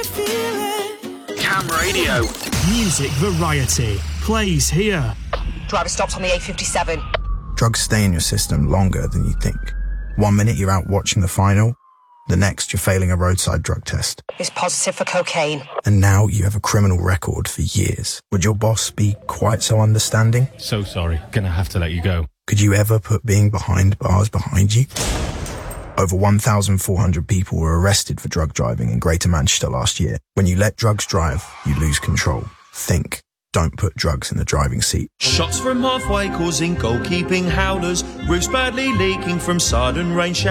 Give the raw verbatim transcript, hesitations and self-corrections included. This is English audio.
Cam Radio. Music variety plays here. Driver stops on the A fifty-seven. Drugs stay in your system longer than you think. One minute you're out watching the final, the next you're failing a roadside drug test. It's positive for cocaine. And now you have a criminal record for years. Would your boss be quite so understanding? So sorry, gonna have to let you go. Could you ever put being behind bars behind you? Over one thousand four hundred people were arrested for drug driving in Greater Manchester last year. When you let drugs drive, you lose control. Think. Don't put drugs in the driving seat. Shots from halfway causing goalkeeping howlers. Roofs badly leaking from sudden rain showers.